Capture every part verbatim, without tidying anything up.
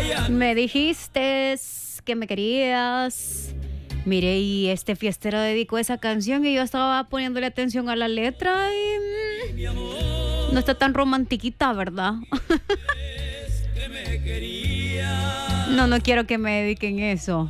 Me dijiste que me querías. Mire, y este fiestero dedicó esa canción y yo estaba poniéndole atención a la letra y mm, no está tan romantiquita, ¿verdad? No, no quiero que me dediquen eso.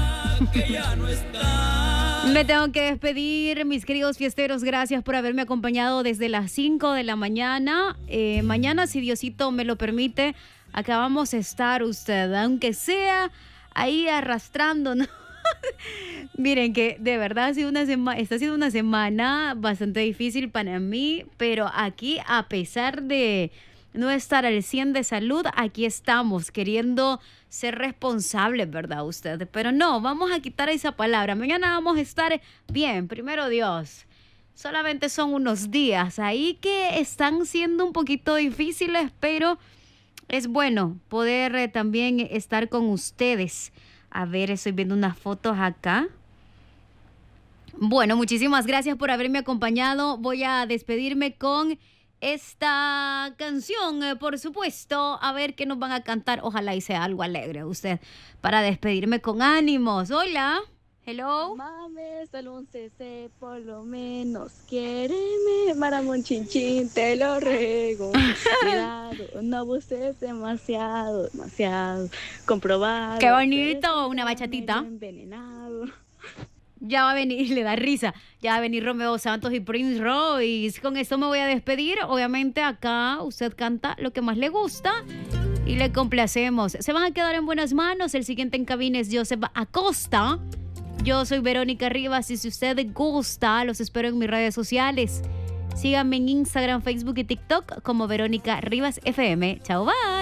Me tengo que despedir, mis queridos fiesteros. Gracias por haberme acompañado desde las cinco de la mañana. Eh, mañana, si Diosito me lo permite, acá vamos a estar usted, aunque sea ahí arrastrando, ¿no? Miren que de verdad ha sido una sema- está siendo una semana bastante difícil para mí, pero aquí, a pesar de no estar al cien de salud, aquí estamos queriendo ser responsables, ¿verdad usted? Pero no, vamos a quitar esa palabra. Mañana vamos a estar bien, primero Dios. Solamente son unos días ahí que están siendo un poquito difíciles, pero es bueno poder eh, también estar con ustedes. A ver, estoy viendo unas fotos acá. Bueno, muchísimas gracias por haberme acompañado. Voy a despedirme con esta canción, eh, por supuesto. A ver qué nos van a cantar. Ojalá y sea algo alegre usted para despedirme con ánimos. Hola. Hello. Mames, solo un C C por lo menos. Quiéreme, maramón chin chin, te lo ruego. Cuidado, no abuses demasiado, demasiado. Comprobado. Qué bonito, una bachatita. Envenenado. Ya va a venir, le da risa. Ya va a venir Romeo Santos y Prince Royce. Con esto me voy a despedir. Obviamente acá usted canta lo que más le gusta y le complacemos. Se van a quedar en buenas manos. El siguiente en cabina es Joseph Acosta. Yo soy Verónica Rivas y si usted gusta, los espero en mis redes sociales. Síganme en Instagram, Facebook y TikTok como Verónica Rivas F M. Chao, bye.